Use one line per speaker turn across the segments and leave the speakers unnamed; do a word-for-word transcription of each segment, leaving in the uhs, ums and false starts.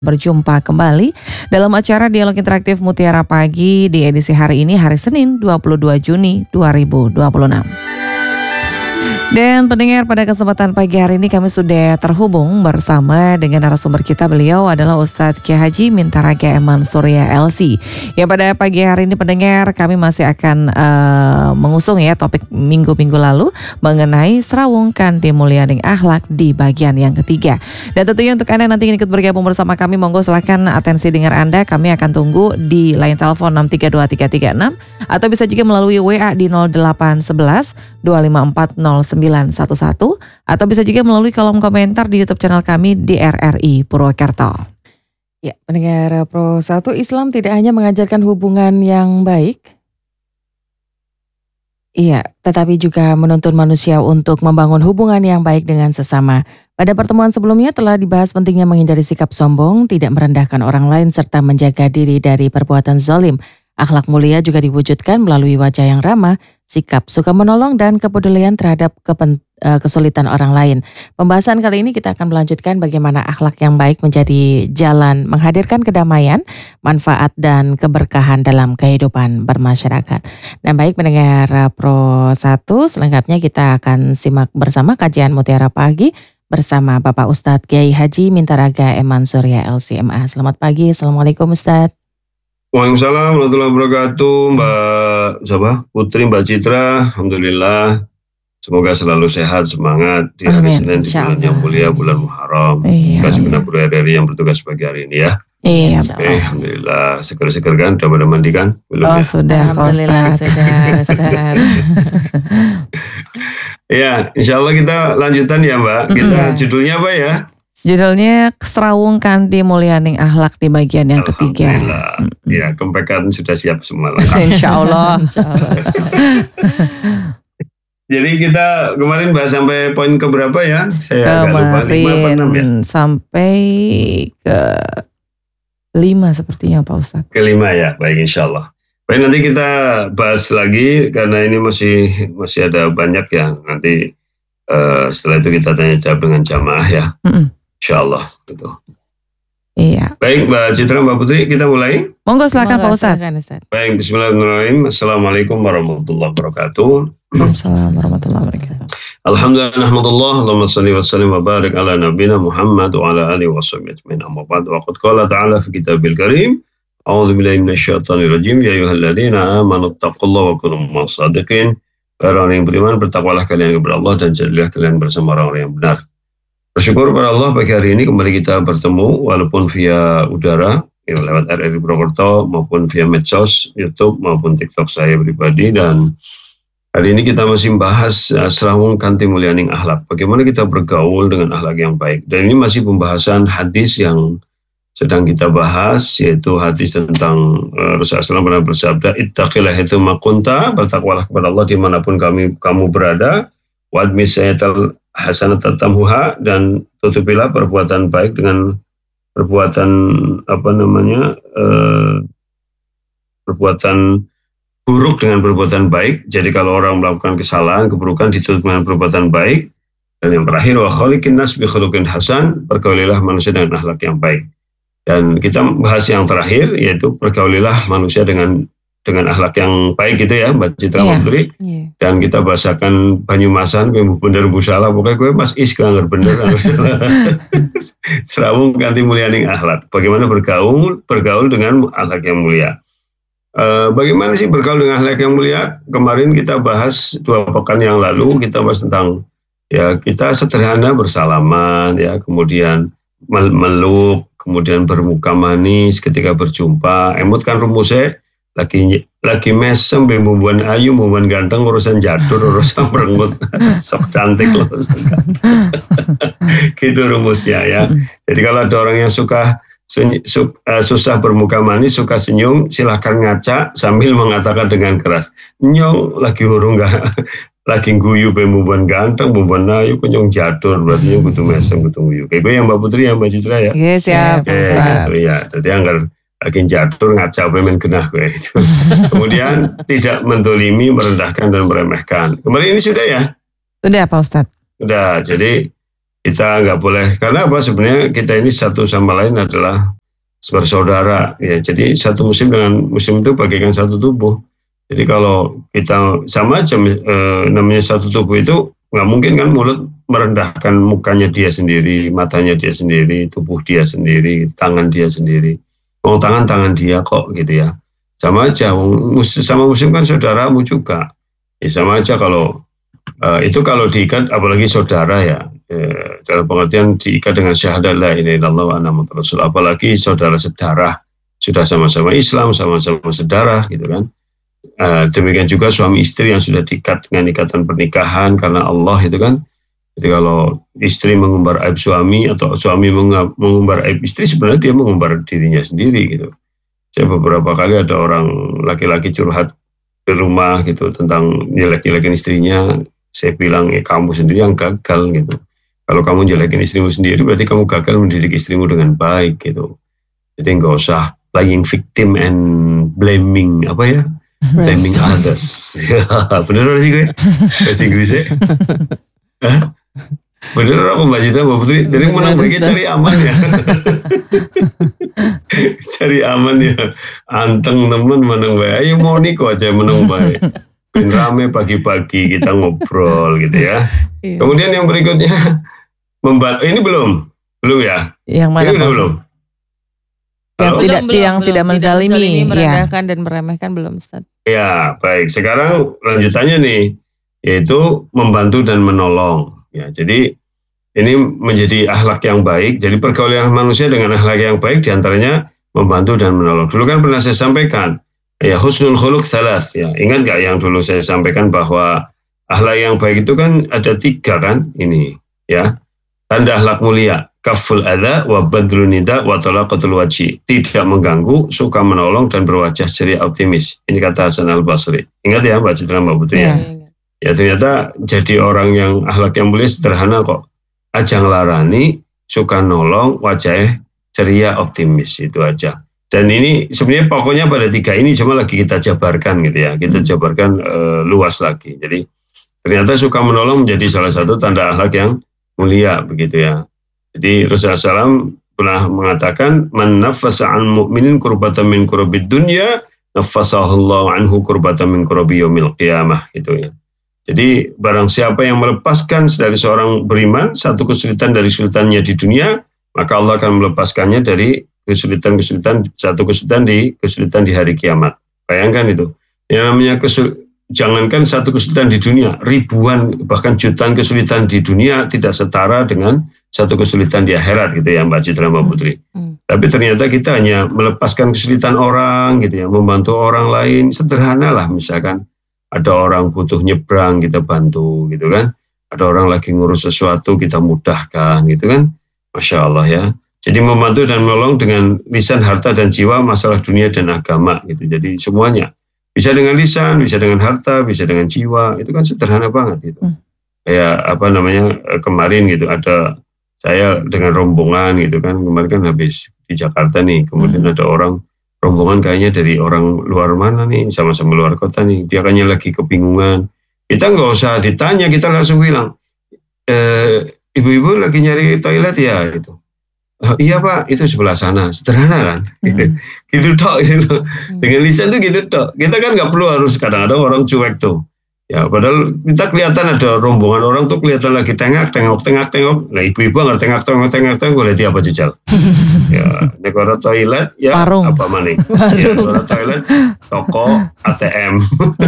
Berjumpa kembali dalam acara Dialog Interaktif Mutiara Pagi di edisi hari ini, hari Senin dua puluh dua Juni dua ribu dua puluh enam. Dan pendengar, pada kesempatan pagi hari ini kami sudah terhubung bersama dengan narasumber kita. Beliau adalah Ustadz Kiai Haji Mintaraga Eman Surya L C. Ya, pada pagi hari ini pendengar, kami masih akan uh, mengusung ya topik minggu-minggu lalu mengenai Serawung Kandi Mulyaning Akhlak di bagian yang ketiga. Dan tentunya untuk Anda nanti ingin ikut bergabung bersama kami, monggo silakan atensi dengar Anda. Kami akan tunggu di line telepon enam tiga dua tiga tiga enam atau bisa juga melalui W A di nol delapan satu satu dua lima empat nol sembilan satu satu atau bisa juga melalui kolom komentar di YouTube channel kami di R R I Purwokerto.
Ya, pendengar Pro satu, Islam tidak hanya mengajarkan hubungan yang baik, iya, tetapi juga menuntun manusia untuk membangun hubungan yang baik dengan sesama. Pada pertemuan sebelumnya telah dibahas pentingnya menghindari sikap sombong, tidak merendahkan orang lain, serta menjaga diri dari perbuatan zalim. Akhlak mulia juga diwujudkan melalui wajah yang ramah, sikap suka menolong, dan kepedulian terhadap kepen, uh, kesulitan orang lain. Pembahasan kali ini kita akan melanjutkan bagaimana akhlak yang baik menjadi jalan menghadirkan kedamaian, manfaat, dan keberkahan dalam kehidupan bermasyarakat. Dan baik pendengar Pro satu, selengkapnya kita akan simak bersama kajian Mutiara Pagi bersama Bapak Ustadz Kiai Haji Mintaraga Eman Surya L C M A. Selamat pagi, Assalamualaikum Ustadz.
Waalaikumsalam warahmatullahi wabarakatuh, Mbak Sabah Putri, Mbak Citra. Alhamdulillah, semoga selalu sehat, semangat di hari Senin di bulan yang mulia, bulan Muharram. Terima kasih benar R R I yang bertugas pagi hari ini ya.
Iya,
Oke, alhamdulillah, seger-seger kan, udah pada mandi kan? Belum
oh
ya?
sudah,
Alhamdulillah sudah Ustaz.
Ya, insya Allah kita lanjutan ya Mbak. Kita
Mm-hmm.
judulnya apa ya?
Judulnya Serawung Kandi Mulyaning Akhlak di bagian yang ketiga.
Alhamdulillah. Ya, kempakan sudah siap semua.
Insya Allah. Insya Allah.
Jadi kita kemarin bahas sampai poin ke berapa ya? Saya agak lupa, lima atau enam ya?
Kemarin sampai ke lima sepertinya Pak Ustadz.
Kelima ya, baik insya Allah. Baik, nanti kita bahas lagi karena ini masih masih ada banyak yang nanti uh, setelah itu kita tanya jawab dengan jamaah ya. Mm-mm. Insya Allah gitu.
Iya.
Baik Mbak Citra, Mbak Putri, kita mulai.
Monggo silakan Pak Ustadz.
Ustaz.
Baik, bismillahirrahmanirrahim. Assalamualaikum warahmatullahi wabarakatuh.
Waalaikumsalam warahmatullahi wabarakatuh.
Alhamdulillah, alhamdulillah, Allahumma salli wa sallim wa barik ala nabina Muhammad wa ala alihi wa sahbihi ajma'in. Amma ba'd, wa qad qala ta'ala fi kitabil karim. A'udzu billahi minasyaitonir rajim. Ya ayyuhalladzina amanu taqullaha wa kunu ma'as shadiqin. Orang yang beriman, bertakwalah kalian kepada Allah dan jadilah kalian bersama orang-orang yang benar. Bersyukur pada Allah pagi hari ini kembali kita bertemu walaupun via udara ya, lewat R R I Purwokerto maupun via medsos, YouTube maupun TikTok saya pribadi. Dan hari ini kita masih membahas uh, Serawung Kandi Mulyaning Akhlak. Bagaimana kita bergaul dengan akhlak yang baik. Dan ini masih pembahasan hadis yang sedang kita bahas, yaitu hadis tentang uh, Rasulullah shallallahu alaihi wasallam pernah bersabda, ittaqillah itu makunta, bertakwalah kepada Allah dimanapun kami, kamu berada, wadmi sayyatal hasanat tamhuha, dan tutupilah perbuatan baik dengan perbuatan apa namanya eh, perbuatan buruk dengan perbuatan baik. Jadi kalau orang melakukan kesalahan, keburukan, ditutup dengan perbuatan baik. Dan yang terakhir, wa khaliqin nas bi khuluqin hasan, pergaulilah manusia dengan akhlak yang baik. Dan kita bahas yang terakhir, yaitu pergaulilah manusia dengan dengan akhlak yang baik gitu ya Mbak Citra
yeah.
Putri. Yeah. Dan kita bahasakan Banyumasan, bener busalah, pokoknya gue mas is keanggar bener. Serawung Kandi Mulyaning Akhlak. Bagaimana bergaul, bergaul dengan akhlak yang mulia. Uh, bagaimana sih bergaul dengan akhlak yang mulia? Kemarin kita bahas dua pekan yang lalu, kita bahas tentang ya kita sederhana bersalaman, ya kemudian meluk, kemudian bermuka manis ketika berjumpa. Emut kan rumusnya lagi lagi mesem bumbuan ayu, bumbuan ganteng, urusan jadur, urusan merengut, sok cantik loh. Gitu rumusnya ya. Jadi kalau ada orang yang suka sunyi, su, uh, susah bermuka manis, suka senyum, silahkan ngaca sambil mengatakan dengan keras, nyong lagi hurung gak, lagi guyu bumbuan ganteng, bumbuan ayu, kunyong jadur, berarti yang kudu mesem, kudu guyu. Kayak gue yang Mbak Putri, yang Mbak Citra ya.
Iya siap.
Oke, gitu ya. Jadi anggar lagi jatuh ngaca pemen genah gue itu. Kemudian tidak mendolimi, merendahkan dan meremehkan. Kemarin ini sudah ya?
Sudah Pak Ustadz.
Sudah. Jadi kita nggak boleh, karena apa sebenarnya kita ini satu sama lain adalah bersaudara ya. Jadi satu muslim dengan muslim itu bagaikan satu tubuh. Jadi kalau kita sama aja e, namanya satu tubuh itu nggak mungkin kan mulut merendahkan mukanya dia sendiri, matanya dia sendiri, tubuh dia sendiri, tangan dia sendiri. Oh tangan tangan dia kok gitu ya. Sama aja, sama muslim kan saudaramu juga. Ya sama aja kalau uh, itu kalau diikat, apalagi saudara ya, eh, dalam pengertian diikat dengan syahadat la ilaha illallah wa anna muhammadar rasul, apalagi saudara sedarah, sudah sama-sama Islam, sama-sama sedarah gitu kan. Uh, demikian juga suami istri yang sudah diikat dengan ikatan pernikahan karena Allah itu kan. Jadi kalau istri mengumbar aib suami atau suami mengumbar aib istri, sebenarnya dia mengumbar dirinya sendiri gitu. Saya beberapa kali ada orang laki-laki curhat di rumah gitu tentang jelek-jelekin istrinya. Saya bilang, ya kamu sendiri yang gagal gitu. Kalau kamu jelekin istrimu sendiri, berarti kamu gagal mendidik istrimu dengan baik gitu. Jadi nggak usah playing victim and blaming apa ya, blaming others. Bener sih gue bahasa Inggrisnya. Bener apa Mbak Cita, Mbak Putri? Jadi menang baiknya cari aman ya. Cari aman ya. Anteng temen menang baik. Ayo mau niko aja menang baik. Ben rame pagi-pagi kita ngobrol gitu ya. Iya. Kemudian yang berikutnya membantu. Ini belum, belum ya?
Yang mana
ini belum?
Yang
belum,
tidak,
belum,
yang
belum,
tidak menzalimi,
ya. Merendahkan dan meremehkan belum, Ustaz.
Ya, baik. Sekarang lanjutannya nih, yaitu membantu dan menolong. Ya, jadi ini menjadi akhlak yang baik. Jadi pergaulan manusia dengan akhlak yang baik diantaranya membantu dan menolong. Dulu kan pernah saya sampaikan, ya husnul khuluq salas. Ya, ingat nggak yang dulu saya sampaikan bahwa akhlak yang baik itu kan ada tiga kan ini, ya. Tanda akhlak mulia, kaful adza wa badrun nida wa talaqatul wajhi. Tidak mengganggu, suka menolong dan berwajah ceria optimis. Ini kata Hasan Al-Basri. Ingat ya Mbak Citra, Mbak Putri ya. Ya ternyata jadi orang yang akhlak yang mulia sederhana kok. Aja ngelarani, suka nolong, wajah ceria optimis, itu aja. Dan ini sebenarnya pokoknya pada tiga ini cuma lagi kita jabarkan gitu ya. Kita jabarkan e, luas lagi. Jadi ternyata suka menolong menjadi salah satu tanda akhlak yang mulia begitu ya. Jadi Rasulullah shallallahu alaihi wasallam pernah mengatakan, man nafasa an mu'minin kurbatan min kurabid dunya, nafasahullahu anhu kurbatan min kurabi yaumil qiyamah, gitu ya. Jadi barang siapa yang melepaskan dari seorang beriman satu kesulitan dari kesulitannya di dunia, maka Allah akan melepaskannya dari kesulitan-kesulitan, satu kesulitan di kesulitan di hari kiamat. Bayangkan itu. Yang namanya kesul, jangankan satu kesulitan di dunia, ribuan bahkan jutaan kesulitan di dunia tidak setara dengan satu kesulitan di akhirat gitu ya Mbak Citra, Mbak Putri. Hmm. Tapi ternyata kita hanya melepaskan kesulitan orang gitu ya, membantu orang lain, sederhana lah misalkan. Ada orang butuh nyebrang, kita bantu gitu kan. Ada orang lagi ngurus sesuatu, kita mudahkan gitu kan. Masya Allah ya. Jadi membantu dan menolong dengan lisan, harta, dan jiwa, masalah dunia dan agama gitu. Jadi semuanya. Bisa dengan lisan, bisa dengan harta, bisa dengan jiwa. Itu kan sederhana banget gitu. Hmm. Kayak apa namanya, kemarin gitu ada saya dengan rombongan gitu kan. Kemarin kan habis di Jakarta nih. Kemudian hmm. ada orang rombongan kayaknya dari orang luar mana nih, sama-sama luar kota nih, dia kayaknya lagi kebingungan. Kita nggak usah ditanya, kita langsung bilang, e, ibu-ibu lagi nyari toilet ya, gitu. Oh, iya Pak, itu sebelah sana, sederhana kan, mm-hmm. gitu tok, gitu. Mm-hmm. Dengan lisan tuh gitu tok. Kita kan nggak perlu harus, kadang-kadang orang cuek tuh. Ya, padahal kita kelihatan ada rombongan orang tuh kelihatan lagi tengak, tengok, tengak, tengok. Nah, ibu-ibu nggak tengak, tengok, tengak, tengok, boleh dia apa jejal? Ya, negara toilet, ya Parung. Apa maning? Ya, negara toilet, toko, A T M.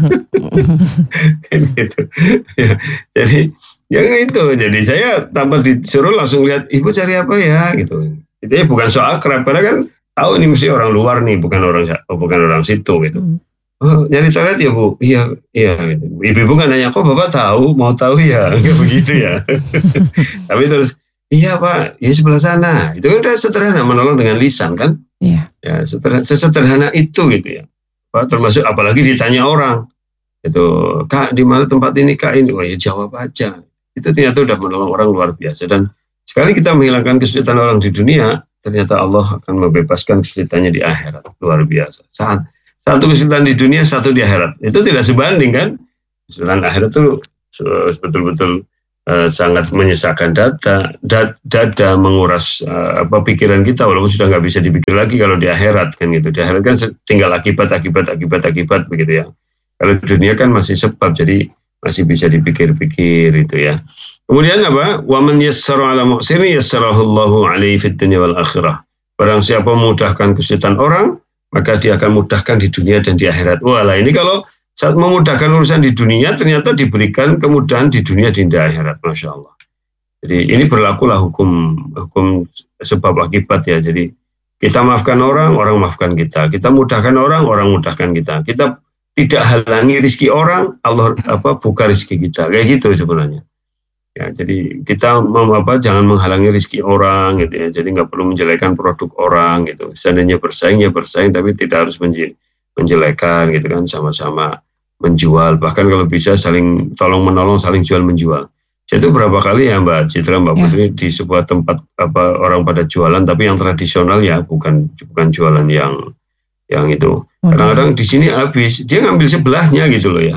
Gitu. Ya, jadi, yang itu. Jadi saya tanpa disuruh langsung lihat, ibu cari apa ya? Gitu. Jadi bukan soal akrab, karena kan tahu ini mesti orang luar nih, bukan orang, bukan orang situ gitu. Hmm. Oh, nyari toilet ya Bu? Iya, iya. Ibu-ibu kan nanya, kok Bapak tahu? Mau tahu ya? Enggak begitu ya. Tapi terus, iya Pak, ya sebelah sana. Itu udah sederhana, menolong dengan lisan kan? Iya. Ya, sederhana, sesederhana itu gitu ya. Pak, termasuk apalagi ditanya orang. Itu, Kak, di mana tempat ini Kak ini? Wah ya jawab aja. Itu ternyata udah menolong orang luar biasa. Dan sekali kita menghilangkan kesulitan orang di dunia, ternyata Allah akan membebaskan kesulitannya di akhirat. Luar biasa. Saat satu kesulitan di dunia, satu di akhirat. Itu tidak sebanding kan? Kesulitan akhirat itu betul-betul uh, sangat menyesakkan data, da, dada, menguras uh, apa pikiran kita, walaupun sudah nggak bisa dipikir lagi kalau di akhirat kan gitu. Di akhirat kan tinggal akibat, akibat, akibat, akibat begitu ya. Kalau di dunia kan masih sebab, jadi masih bisa dipikir-pikir itu ya. Kemudian apa? Wa man yassara 'ala mu'sirin yassarahu Allahu 'alaihi fid dunya wal akhirah. Barang siapa memudahkan kesulitan orang, maka dia akan mudahkan di dunia dan di akhirat. Wah, lah ini kalau saat memudahkan urusan di dunia ternyata diberikan kemudahan di dunia dan di akhirat, Masya Allah. Jadi ini berlakulah hukum hukum sebab akibat ya. Jadi kita maafkan orang, orang maafkan kita. Kita mudahkan orang, orang mudahkan kita. Kita tidak halangi rizki orang, Allah apa buka rizki kita. Kayak gitu sebenarnya. Ya, jadi kita apa jangan menghalangi rizki orang gitu ya. Jadi nggak perlu menjelekan produk orang gitu. Seandainya bersaing ya bersaing, tapi tidak harus menjelekan gitu kan, sama-sama menjual. Bahkan kalau bisa saling tolong menolong, saling jual menjual. Jadi itu berapa kali ya Mbak Citra, Mbak Putri ya. Di sebuah tempat apa orang pada jualan, tapi yang tradisional ya, bukan bukan jualan yang yang itu. Kadang-kadang di sini habis, dia ngambil sebelahnya gitu loh ya.